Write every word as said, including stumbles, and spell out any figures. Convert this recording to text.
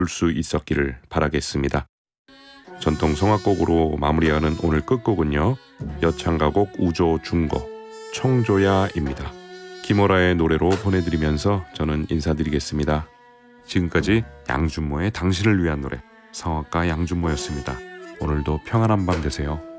수 있었기를 바라겠습니다. 전통 성악곡으로 마무리하는 오늘 끝곡은요. 여창가곡 우조 중고 청조야입니다. 김오라의 노래로 보내드리면서 저는 인사드리겠습니다. 지금까지 양준모의 당신을 위한 노래 성악가 양준모였습니다. 오늘도 평안한 밤 되세요.